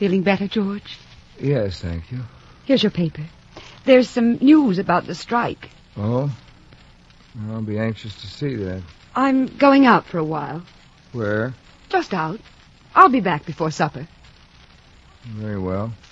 Feeling better, George? Yes, thank you. Here's your paper. There's some news about the strike. Oh? I'll be anxious to see that. I'm going out for a while. Where? Just out. I'll be back before supper. Very well.